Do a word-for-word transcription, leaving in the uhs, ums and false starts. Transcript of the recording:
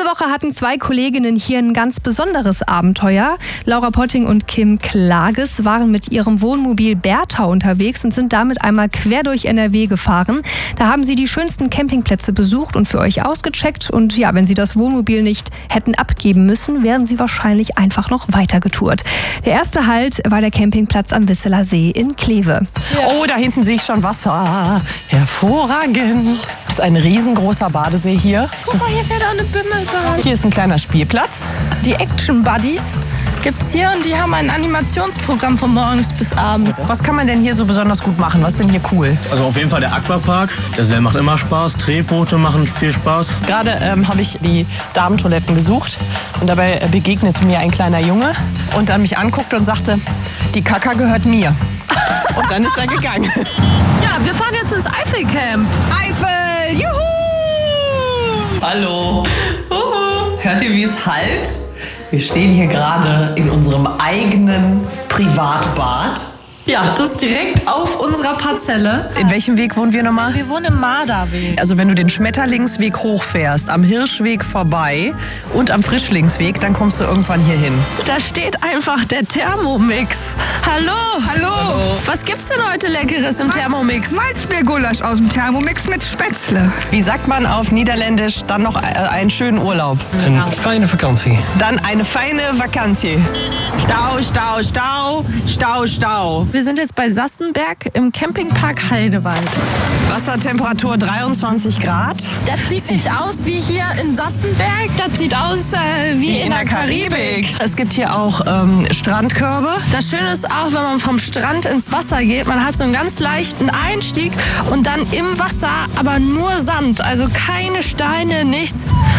Woche hatten zwei Kolleginnen hier ein ganz besonderes Abenteuer. Laura Potting und Kim Klages waren mit ihrem Wohnmobil Bertha unterwegs und sind damit einmal quer durch N R W gefahren. Da haben sie die schönsten Campingplätze besucht und für euch ausgecheckt. Und ja, wenn sie das Wohnmobil nicht hätten abgeben müssen, wären sie wahrscheinlich einfach noch weiter getourt. Der erste Halt war der Campingplatz am Wisseler See in Kleve. Ja. Oh, da hinten sehe ich schon Wasser. Hervorragend. Das ist ein riesengroßer Badesee hier. Guck mal, hier fährt auch eine Bimmelbahn. Hier ist ein kleiner Spielplatz. Die Action Buddies gibt's hier und die haben ein Animationsprogramm von morgens bis abends. Was kann man denn hier so besonders gut machen? Was ist denn hier cool? Also auf jeden Fall der Aquapark. Der macht immer Spaß. Drehboote machen viel Spaß. Gerade ähm, habe ich die Damentoiletten besucht und dabei begegnete mir ein kleiner Junge und dann mich anguckte und sagte, die Kaka gehört mir. Und dann ist er gegangen. Ja, wir fahren jetzt ins Eifelcamp. Eifel, juhu! Hallo. Uhu. Hört ihr, wie es hallt? Wir stehen hier gerade in unserem eigenen Privatbad. Ja, das ist direkt auf unserer Parzelle. In welchem Weg wohnen wir nochmal? Wir wohnen im Marderweg. Also wenn du den Schmetterlingsweg hochfährst, am Hirschweg vorbei und am Frischlingsweg, dann kommst du irgendwann hier hin. Da steht einfach der Thermomix. Hallo. Hallo. Hallo. Was gibt's denn heute Leckeres im Thermomix? Malzmeergulasch aus dem Thermomix mit Spätzle. Wie sagt man auf Niederländisch dann noch einen schönen Urlaub? Eine feine Vakantie. Dann eine feine Vakantie. Stau, Stau, Stau, Stau, Stau. Wir sind jetzt bei Sassenberg im Campingpark Heidewald. Wassertemperatur dreiundzwanzig Grad. Das sieht nicht aus wie hier in Sassenberg. Das sieht aus äh, wie, wie in, in der Karibik. Karibik. Es gibt hier auch ähm, Strandkörbe. Das Schöne ist auch, wenn man vom Strand ins Wasser geht, man hat so einen ganz leichten Einstieg und dann im Wasser aber nur Sand. Also keine Steine, nichts.